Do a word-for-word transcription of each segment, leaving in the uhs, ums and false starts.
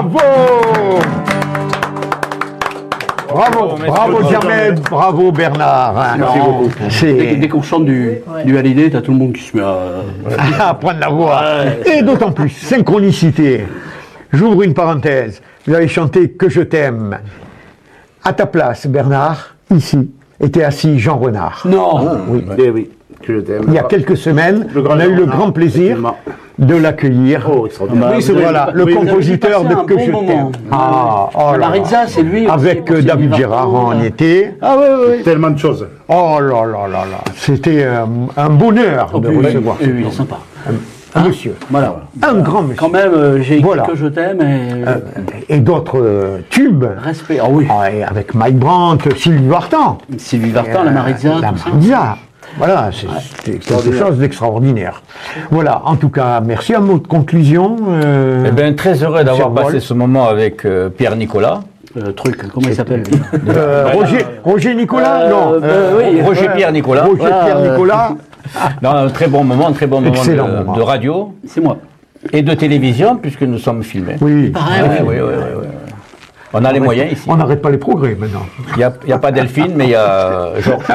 Bravo. Bravo, bravo Germaine, bravo Bernard. Hein. Merci Non, beaucoup. c'est- Dès, dès qu'on chante du, du Hallyday, t'as tout le monde qui se met à... à prendre la voix. Ouais. Et d'autant plus, synchronicité. J'ouvre une parenthèse. Vous avez chanté Que je t'aime. À ta place, Bernard, ici, était assis Jean Renard. Non. Oui. Eh oui, que je t'aime. Il y a quelques semaines, Le grand on a eu le Renard, grand plaisir effectivement. de l'accueillir. Oh, extraordinaire. Ah bah, oui, c'est vous vrai. Voilà, avez- le oui, compositeur vous avez de passé Que un je bon t'aime. moment. Ah, oh là là. Maritza, c'est lui. Avec aussi, euh, David Sylvie Gérard, Vartan. on y était. Ah oui, oui, oui. Tellement de choses. Oh là là là là. C'était euh, un bonheur Oh, de oui, oui, recevoir oui, cet oui, homme. sympa. Un monsieur. Voilà. Un grand monsieur. Quand même, euh, j'ai écrit Voilà. Que je t'aime et... Euh, et d'autres euh, tubes. Respect. Ah oui. Ah, et avec Mike Brandt, Sylvie Vartan. Sylvie Vartan, la Euh, Maritza, La tout ça. Maritza. Voilà, c'est c'est quelque chose d'extraordinaire. Voilà, en tout cas, merci. Un mot de conclusion. euh, Eh bien, très heureux d'avoir Monsieur passé Wall. ce moment avec euh, Pierre Nicolas. Euh, truc, comment il s'appelle lui euh, Roger, Roger Nicolas Euh, Non. euh, oui, Roger ouais, Pierre Nicolas. Roger Voilà, Pierre euh, Nicolas. Non, un très bon moment, un très bon moment Excellent de, moment. de radio C'est moi. et de télévision, puisque nous sommes filmés. Oui. Pareil, Ouais, oui. oui, oui, oui, oui. On a les moyens ici. On n'arrête pas les progrès maintenant. Il n'y a, il y a pas Delphine, mais il y a Georges.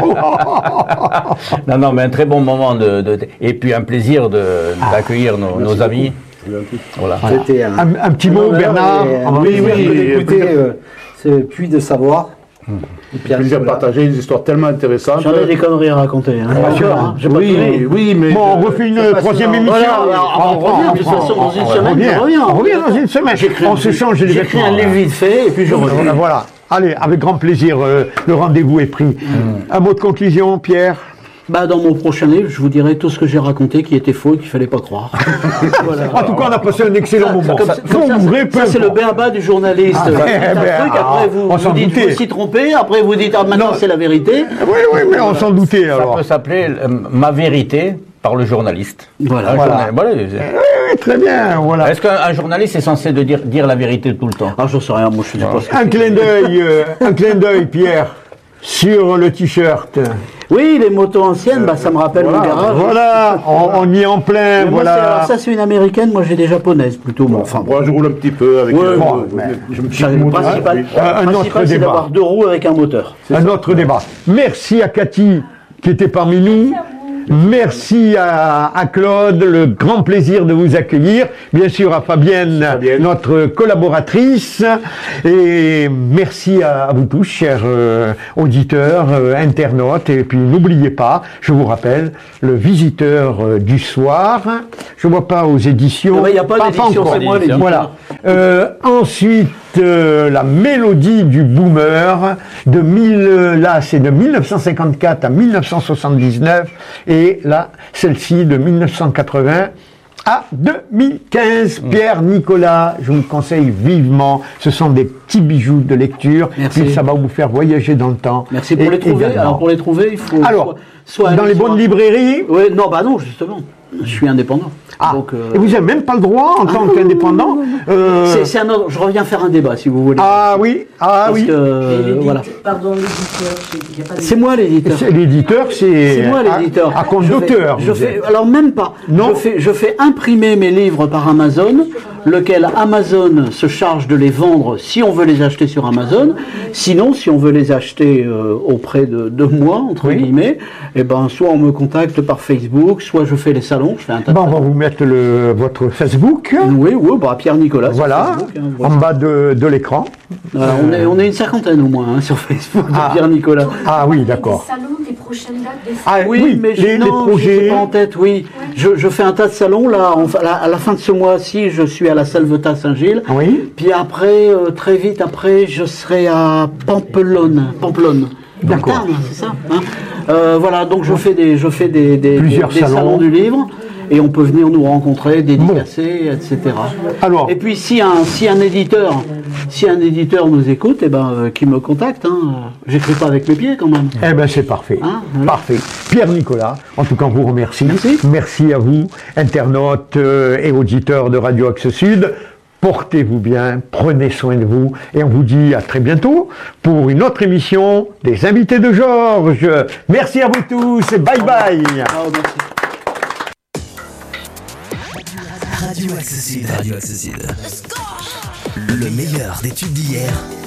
Non, non, mais un très bon moment de, de- et puis un plaisir de- d'accueillir nos, nos amis. Voilà. C'était un, Un, un petit mot, honneur Bernard. et un avant- plaisir oui, de oui, d'écouter euh, ce puits de savoir. Et Pierre Plaisir de Nicolas. partager des histoires tellement intéressantes. J'en ai des conneries à raconter. Hein. Passionnant. Encore, hein. J'ai pas Oui, connu. oui, mais. Bon, on refait une troisième émission. Voilà, on revient, de toute façon, dans une semaine, revient. je reviens. On revient dans une semaine. J'écris On un- se change les J'écris un vêtements. livre vite fait et puis je reviens. Voilà, voilà. Allez, avec grand plaisir, euh, le rendez-vous est pris. Un mot de conclusion, Pierre. Bah, dans mon prochain livre, je vous dirai tout ce que j'ai raconté qui était faux et qu'il fallait pas croire. Voilà. En tout cas, on a passé un excellent moment. Comme ça, comme ça, Vrai, ça, peu ça, c'est le importe. béaba du journaliste. Ah, Vous eh dites un ben, truc, ah, après vous, on vous s'en dites doutait. vous aussi trompé, après vous dites ah, maintenant Non. c'est la vérité. Oui, oui, mais on s'en doutait Ça alors. peut s'appeler euh, Ma vérité par le journaliste. Voilà. Un Voilà. journal- voilà. Oui, oui, très bien, voilà. Est-ce qu'un un journaliste est censé de dire, dire la vérité tout le temps? Ah, j'en sais rien, moi je sais pas ce que Un c'est. clin d'œil, euh, un clin d'œil, Pierre, sur le t-shirt. Oui, les motos anciennes, bah, ça me rappelle mon garage. Voilà, on, on y est en plein, Mais moi, c'est- alors, voilà. ça c'est une américaine, moi j'ai des japonaises plutôt. Bon, enfin, bon. Moi, je roule un petit peu avec. Ouais, euh, bon, euh, mais- je me Le suis principal, oui. Un- un le autre principal, c'est débat. d'avoir deux roues avec un moteur. Un autre débat. Merci à Cathy qui était parmi nous. Merci à, à Claude, le grand plaisir de vous accueillir. Bien sûr à Fabienne, Fabienne. notre collaboratrice. Et merci à, à vous tous, chers euh, auditeurs, euh, internautes. Et puis n'oubliez pas, je vous rappelle, le visiteur euh, du soir. Je vois pas aux éditions. Ah bah, y a pas d'édition, encore. c'est moi l'éditeur. Voilà. Euh, ensuite, euh, la mélodie du boomer de mille, là c'est de mille neuf cent cinquante-quatre à mille neuf cent soixante-dix-neuf et là celle-ci de mille neuf cent quatre-vingts à deux mille quinze. Pierre Nicolas, je vous le conseille vivement. Ce sont des petits bijoux de lecture. Merci. Puis ça va vous faire voyager dans le temps. Merci pour Et les trouver. également. Alors pour les trouver, il faut Alors, soit, soit dans aller les sur bonnes un- librairies. Ouais, non, bah non, justement. Je suis indépendant. Ah, Donc, euh, et vous n'avez même pas le droit en tant non, qu'indépendant. euh, c'est, c'est un autre. Je reviens faire un débat si vous voulez. Ah oui, ah Parce oui. que, euh, voilà. Pardon, l'éditeur, il n'y a pas C'est moi l'éditeur. C'est- L'éditeur, c'est C'est moi à- l'éditeur. À, compte Je fais- d'auteur. Je vous fais, êtes. alors même pas. Non. Je fais, je fais imprimer mes livres par Amazon, lequel Amazon se charge de les vendre si on veut les acheter sur Amazon. Sinon, si on veut les acheter euh, auprès de, de moi, entre Oui. guillemets, eh ben, soit on me contacte par Facebook, soit je fais les salons. Je fais un tas de Bon, on va vous mettre le, votre Facebook. Oui, oui, bah, Pierre Nicolas. sur Voilà, Facebook, hein, en voilà. bas de, de l'écran. Voilà, on, est, on est une cinquantaine au moins hein, sur Facebook de Ah. Pierre Nicolas. Ah oui, Des d'accord. salons, des prochaines dates, des Ah Oui, oui, mais je, les, non, les je projets. sais pas en tête, oui. Je, je fais un tas de salons, là, en- à la, à la fin de ce mois-ci, je suis à la Salvetat Saint-Gilles. Oui. Puis après, euh, très vite après, je serai à Pampelonne. Pamplonne. Dans le D'accord. Tarn, c'est ça hein. Euh, Voilà, donc je fais des, je fais des, des, Plusieurs des- des salons. salons du livre. Et on peut venir nous rencontrer, dédicacer, et cetera. Alors. Et puis si un, si un éditeur, si un éditeur nous écoute, eh ben euh, qu'il me contacte. Hein. J'écris pas avec mes pieds quand même. Eh bien, c'est parfait. Ah, oui. Parfait. Pierre Nicolas, en tout cas, on vous remercie. Merci. Merci à vous, internautes euh, et auditeurs de Radio Axe Sud. Portez-vous bien, prenez soin de vous et on vous dit à très bientôt pour une autre émission des invités de Georges. Merci à vous tous et bye bye. Ah, merci. Radio Accessible. Radio Accessible. Score. Le meilleur des tubes d'hier